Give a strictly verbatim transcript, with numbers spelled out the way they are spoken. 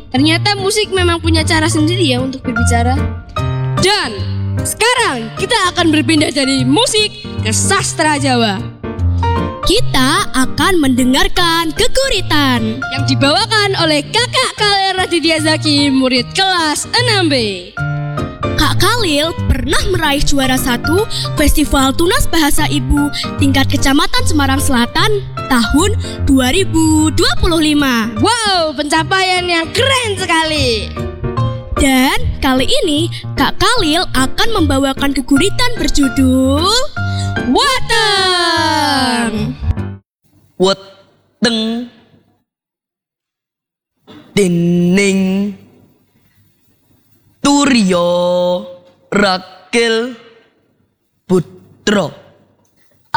Ternyata musik memang punya cara sendiri ya untuk berbicara. Dan sekarang kita akan berpindah dari musik ke sastra Jawa. Kita akan mendengarkan Kekuritan yang dibawakan oleh Kakak Khalil Raditya Zaki, murid kelas enam B. Kak Khalil pernah meraih juara satu Festival Tunas Bahasa Ibu tingkat Kecamatan Semarang Selatan tahun dua ribu dua puluh lima. Wow, pencapaian yang keren sekali. Dan kali ini Kak Khalil akan membawakan Kekuritan berjudul Wateng. Weteng dening Turya Rakil Putra